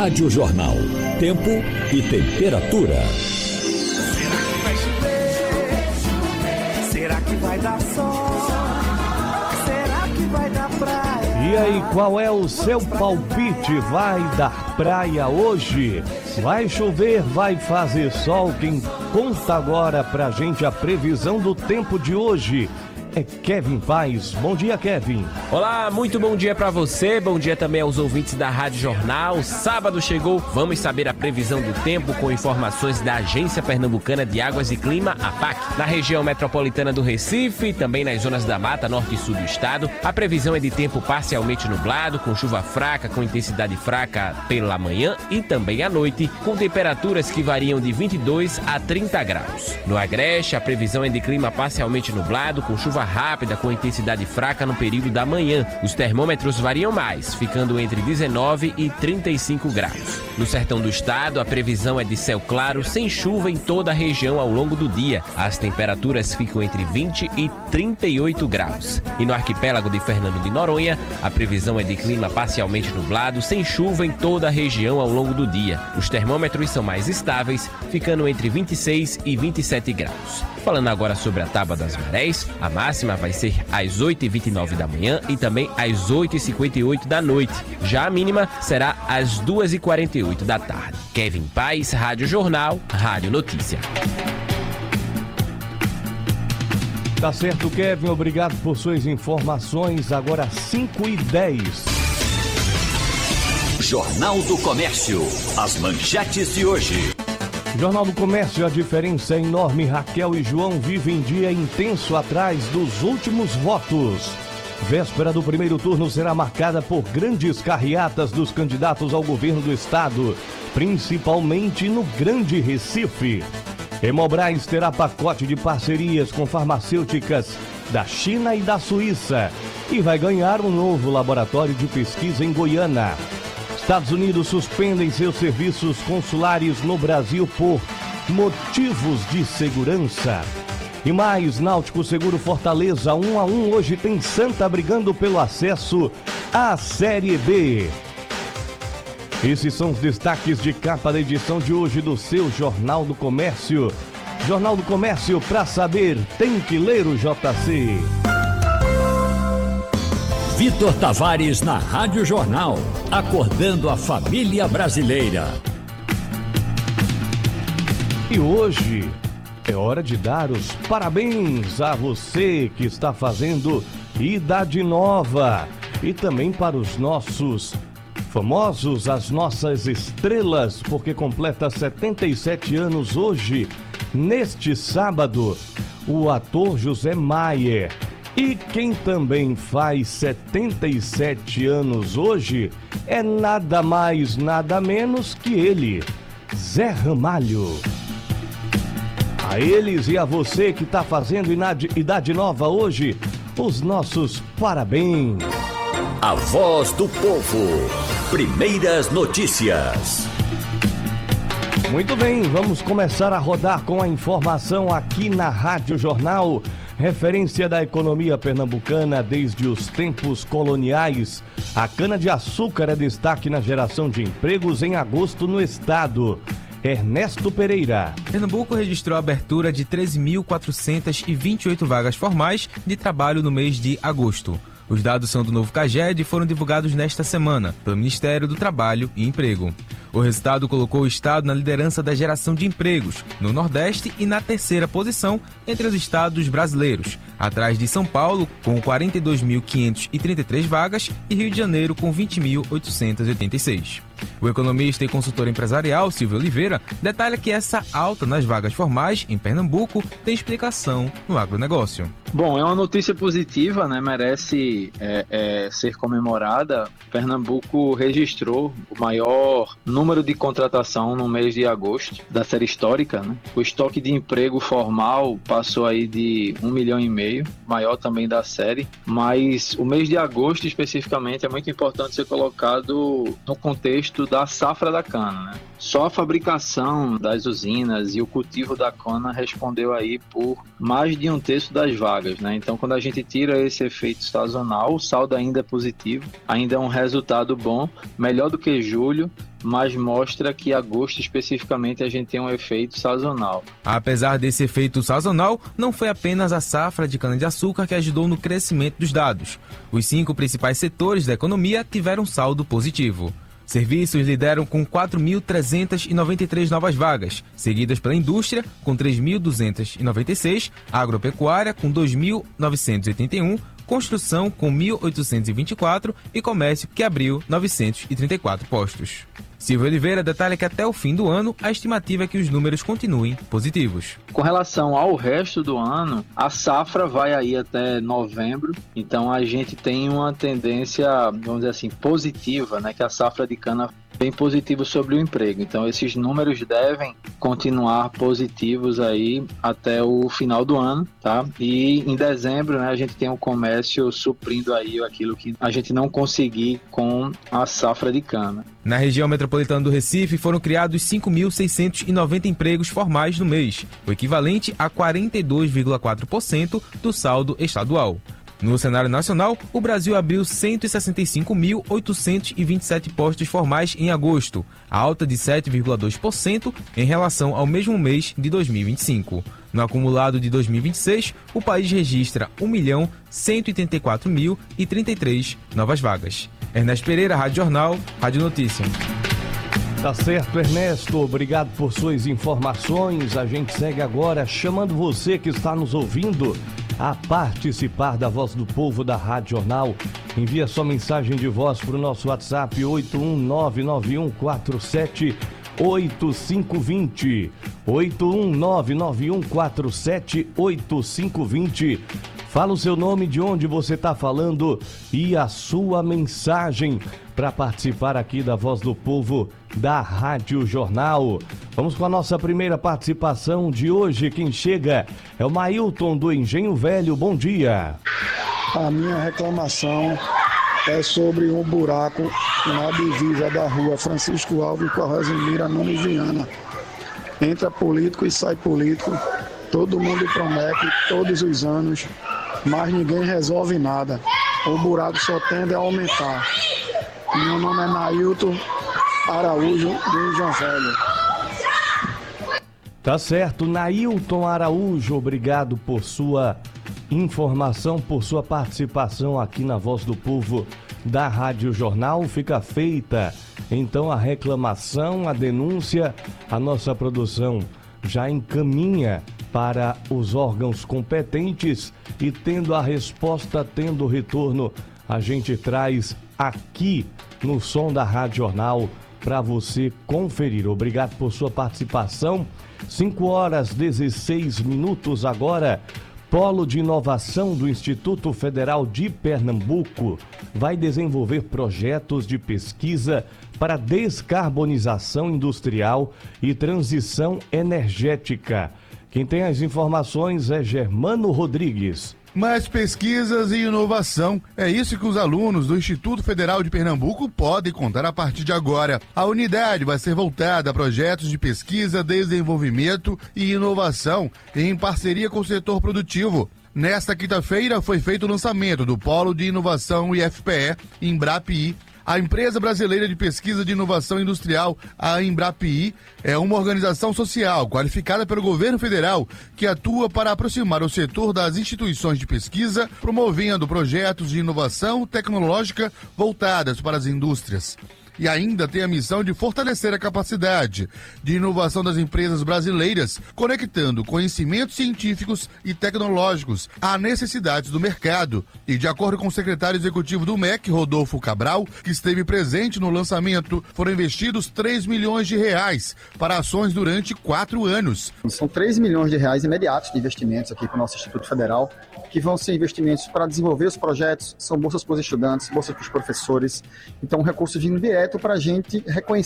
Rádio Jornal. Tempo e temperatura. Será que vai chover? Será que vai dar sol? Será que vai dar praia? E aí, qual é o seu palpite? Vai dar praia hoje? Vai chover? Vai fazer sol? Quem conta agora pra gente a previsão do tempo de hoje é Kevin Paz. Bom dia, Kevin. Olá, muito bom dia pra você, bom dia também aos ouvintes da Rádio Jornal. Sábado chegou, vamos saber a previsão do tempo com informações da Agência Pernambucana de Águas e Clima, APAC. Na região metropolitana do Recife e também nas zonas da Mata Norte e Sul do estado, a previsão é de tempo parcialmente nublado, com chuva fraca, com intensidade fraca pela manhã e também à noite, com temperaturas que variam de 22 a 30 graus. No Agreste, a previsão é de clima parcialmente nublado, com chuva rápida com intensidade fraca no período da manhã. Os termômetros variam mais, ficando entre 19 e 35 graus. No sertão do estado, a previsão é de céu claro, sem chuva em toda a região ao longo do dia. As temperaturas ficam entre 20 e 38 graus. E no arquipélago de Fernando de Noronha, a previsão é de clima parcialmente nublado, sem chuva em toda a região ao longo do dia. Os termômetros são mais estáveis, ficando entre 26 e 27 graus. Falando agora sobre a Tábua das Marés, a máxima vai ser às 8h29 da manhã e também às 8h58 da noite. Já a mínima será às 2h48 da tarde. Kevin Paz, Rádio Jornal, Rádio Notícia. Tá certo, Kevin. Obrigado por suas informações. Agora 5h10. Jornal do Comércio. As manchetes de hoje. Jornal do Comércio, a diferença é enorme. Raquel e João vivem dia intenso atrás dos últimos votos. Véspera do primeiro turno será marcada por grandes carreatas dos candidatos ao governo do estado, principalmente no Grande Recife. Hemobras terá pacote de parcerias com farmacêuticas da China e da Suíça e vai ganhar um novo laboratório de pesquisa em Goiânia. Estados Unidos suspendem seus serviços consulares no Brasil por motivos de segurança. E mais, Náutico Seguro Fortaleza 1-1. Hoje tem Santa brigando pelo acesso à Série B. Esses são os destaques de capa da edição de hoje do seu Jornal do Comércio. Jornal do Comércio, pra saber, tem que ler o JC. Vitor Tavares na Rádio Jornal, acordando a família brasileira. E hoje é hora de dar os parabéns a você que está fazendo idade nova e também para os nossos famosos, as nossas estrelas, porque completa 77 anos hoje, neste sábado, o ator José Maier. E quem também faz 77 anos hoje é nada mais, nada menos que ele, Zé Ramalho. A eles e a você que está fazendo idade nova hoje, os nossos parabéns. A voz do povo. Primeiras notícias. Muito bem, vamos começar a rodar com a informação aqui na Rádio Jornal. Referência da economia pernambucana desde os tempos coloniais. A cana-de-açúcar é destaque na geração de empregos em agosto no estado. Ernesto Pereira. Pernambuco registrou a abertura de 13.428 vagas formais de trabalho no mês de agosto. Os dados são do novo CAGED e foram divulgados nesta semana pelo Ministério do Trabalho e Emprego. O resultado colocou o estado na liderança da geração de empregos no Nordeste e na terceira posição entre os estados brasileiros, atrás de São Paulo, com 42.533 vagas, e Rio de Janeiro, com 20.886. O economista e consultor empresarial Silvio Oliveira detalha que essa alta nas vagas formais em Pernambuco tem explicação no agronegócio. Bom, é uma notícia positiva, né? Merece ser comemorada. Pernambuco registrou o maior número de contratação no mês de agosto da série histórica, né? O estoque de emprego formal passou aí de 1,5 milhão, maior também da série, mas o mês de agosto especificamente é muito importante ser colocado no contexto da safra da cana, né? Só a fabricação das usinas e o cultivo da cana respondeu aí por mais de 1/3 das vagas, né? Então, quando a gente tira esse efeito sazonal, o saldo ainda é positivo, ainda é um resultado bom, melhor do que julho mas mostra que agosto especificamente a gente tem um efeito sazonal. Apesar desse efeito sazonal, não foi apenas a safra de cana-de-açúcar que ajudou no crescimento dos dados. Os 5 principais setores da economia tiveram saldo positivo. Serviços lideram com 4.393 novas vagas, seguidas pela indústria, com 3.296, agropecuária, com 2.981, construção, com 1.824 e comércio, que abriu 934 postos. Silvio Oliveira detalha que até o fim do ano, a estimativa é que os números continuem positivos. Com relação ao resto do ano, a safra vai aí até novembro, então a gente tem uma tendência, vamos dizer assim, positiva, né, que a safra de cana bem positivo sobre o emprego. Então esses números devem continuar positivos aí até o final do ano, tá? E em dezembro, né, a gente tem o comércio suprindo aí aquilo que a gente não conseguir com a safra de cana. Na região metropolitana do Recife foram criados 5.690 empregos formais no mês, o equivalente a 42,4% do saldo estadual. No cenário nacional, o Brasil abriu 165.827 postos formais em agosto, alta de 7,2% em relação ao mesmo mês de 2025. No acumulado de 2026, o país registra 1.184.033 novas vagas. Ernesto Pereira, Rádio Jornal, Rádio Notícia. Tá certo, Ernesto. Obrigado por suas informações. A gente segue agora chamando você que está nos ouvindo a participar da Voz do Povo da Rádio Jornal. Envia sua mensagem de voz para o nosso WhatsApp 81991478520. 81991478520. Fala o seu nome, de onde você está falando e a sua mensagem para participar aqui da Voz do Povo da Rádio Jornal. Vamos com a nossa primeira participação de hoje. Quem chega é o Mailton do Engenho Velho. Bom dia. A minha reclamação é sobre um buraco na divisa da rua Francisco Alves com a Rosemira Nunes Viana. Entra político e sai político. Todo mundo promete todos os anos, mas ninguém resolve nada. O buraco só tende a aumentar. Meu nome é Nailton Araújo, do Engenho Velho. Tá certo, Nailton Araújo, obrigado por sua informação, por sua participação aqui na Voz do Povo da Rádio Jornal. Fica feita, então, a reclamação, a denúncia, a nossa produção já encaminha para os órgãos competentes e, tendo a resposta, tendo o retorno, a gente traz aqui no som da Rádio Jornal para você conferir. Obrigado por sua participação. 5h16 agora. Polo de Inovação do Instituto Federal de Pernambuco vai desenvolver projetos de pesquisa para descarbonização industrial e transição energética. Quem tem as informações é Germano Rodrigues. Mais pesquisas e inovação. É isso que os alunos do Instituto Federal de Pernambuco podem contar a partir de agora. A unidade vai ser voltada a projetos de pesquisa, desenvolvimento e inovação em parceria com o setor produtivo. Nesta quinta-feira foi feito o lançamento do Polo de Inovação IFPE, Embrapi. A Empresa Brasileira de Pesquisa de Inovação Industrial, a Embrapi, é uma organização social qualificada pelo governo federal que atua para aproximar o setor das instituições de pesquisa, promovendo projetos de inovação tecnológica voltadas para as indústrias. E ainda tem a missão de fortalecer a capacidade de inovação das empresas brasileiras, conectando conhecimentos científicos e tecnológicos a necessidades do mercado. E de acordo com o secretário executivo do MEC, Rodolfo Cabral, que esteve presente no lançamento, foram investidos R$3 milhões para ações durante 4 anos. São R$3 milhões imediatos de investimentos aqui para o nosso Instituto Federal, que vão ser investimentos para desenvolver os projetos, são bolsas para os estudantes, bolsas para os professores. Então, um recurso vindo direto para a gente reconhecer